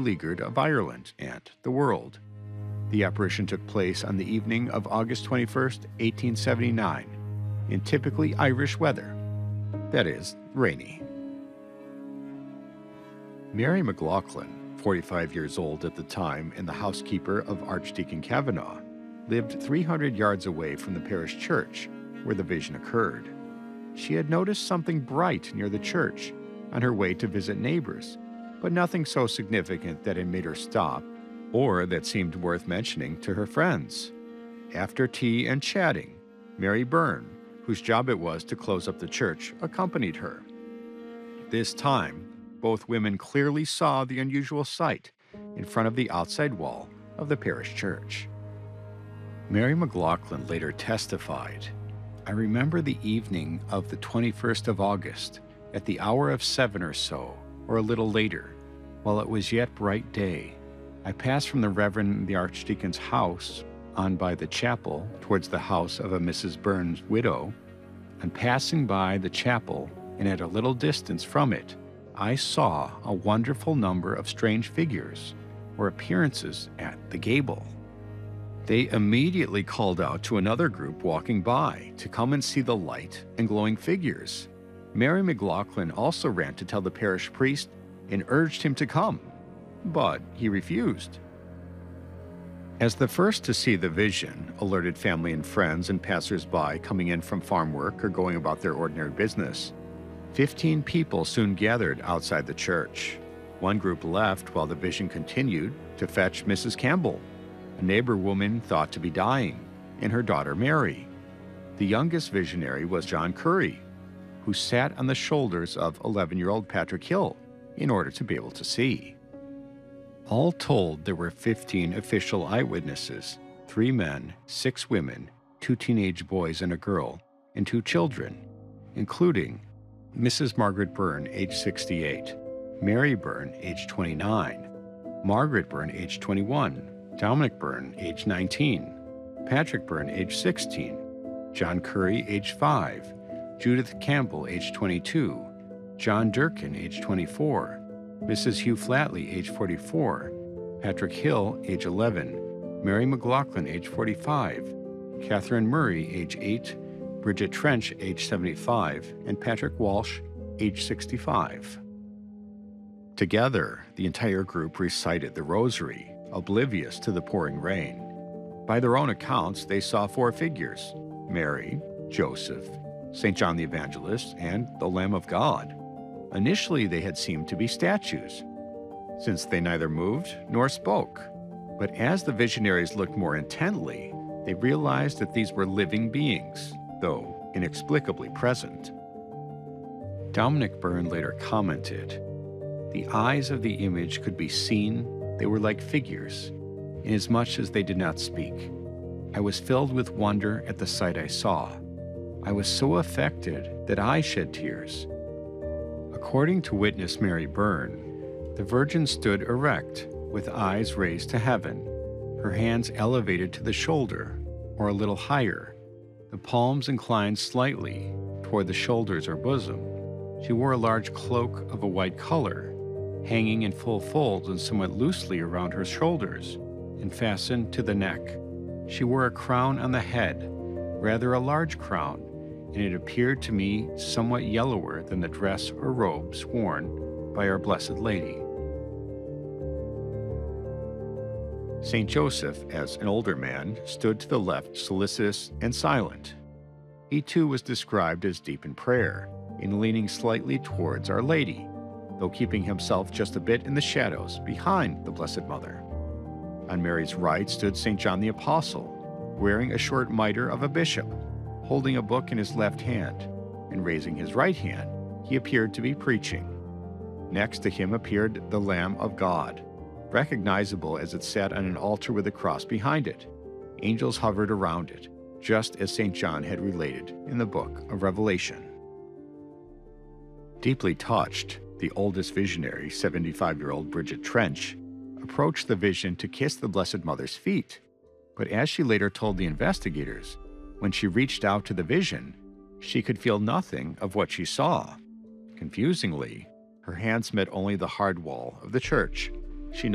beleaguered of Ireland and the world. The apparition took place on the evening of August 21st, 1879, in typically Irish weather. That is, rainy. Mary McLaughlin, 45 years old at the time and the housekeeper of Archdeacon Kavanagh, lived 300 yards away from the parish church where the vision occurred. She had noticed something bright near the church on her way to visit neighbors, but nothing so significant that it made her stop or that seemed worth mentioning to her friends. After tea and chatting, Mary Byrne, whose job it was to close up the church, accompanied her. This time, both women clearly saw the unusual sight in front of the outside wall of the parish church. Mary McLaughlin later testified, "I remember the evening of the 21st of August, at the hour of 7 or so, or a little later, while it was yet bright day. I passed from the Reverend the Archdeacon's house on by the chapel towards the house of a Mrs. Byrne's widow. On passing by the chapel and at a little distance from it, I saw a wonderful number of strange figures or appearances at the gable. They immediately called out to another group walking by to come and see the light and glowing figures. Mary McLaughlin also ran to tell the parish priest and urged him to come, but he refused." As the first to see the vision alerted family and friends and passers-by coming in from farm work or going about their ordinary business, 15 people soon gathered outside the church. One group left while the vision continued to fetch Mrs. Campbell, a neighbor woman thought to be dying, and her daughter Mary. The youngest visionary was John Curry, who sat on the shoulders of 11-year-old Patrick Hill in order to be able to see. All told, there were 15 official eyewitnesses, 3 men, 6 women, 2 teenage boys and a girl, and 2 children, including Mrs. Margaret Byrne, age 68, Mary Byrne, age 29, Margaret Byrne, age 21, Dominic Byrne, age 19, Patrick Byrne, age 16, John Curry, age 5, Judith Campbell, age 22, John Durkin, age 24, Mrs. Hugh Flatley, age 44, Patrick Hill, age 11, Mary McLaughlin, age 45, Catherine Murray, age 8, Bridget Trench, age 75, and Patrick Walsh, age 65. Together, the entire group recited the rosary, oblivious to the pouring rain. By their own accounts, they saw 4 figures: Mary, Joseph, St. John the Evangelist, and the Lamb of God. Initially, they had seemed to be statues, since they neither moved nor spoke. But as the visionaries looked more intently, they realized that these were living beings, though inexplicably present. Dominic Byrne later commented, "The eyes of the image could be seen. They were like figures, inasmuch as they did not speak. I was filled with wonder at the sight I saw. I was so affected that I shed tears." According to witness Mary Byrne, the Virgin stood erect, with eyes raised to heaven, her hands elevated to the shoulder, or a little higher, the palms inclined slightly toward the shoulders or bosom. She wore a large cloak of a white color, hanging in full folds and somewhat loosely around her shoulders, and fastened to the neck. She wore a crown on the head, rather a large crown, and it appeared to me somewhat yellower than the dress or robes worn by Our Blessed Lady. St. Joseph, as an older man, stood to the left, solicitous and silent. He too was described as deep in prayer, and leaning slightly towards Our Lady, though keeping himself just a bit in the shadows behind the Blessed Mother. On Mary's right stood St. John the Apostle, wearing a short mitre of a bishop, holding a book in his left hand, and raising his right hand, he appeared to be preaching. Next to him appeared the Lamb of God, recognizable as it sat on an altar with a cross behind it. Angels hovered around it, just as St. John had related in the book of Revelation. Deeply touched, the oldest visionary, 75-year-old Bridget Trench, approached the vision to kiss the Blessed Mother's feet. But as she later told the investigators, when she reached out to the vision, she could feel nothing of what she saw. Confusingly, her hands met only the hard wall of the church.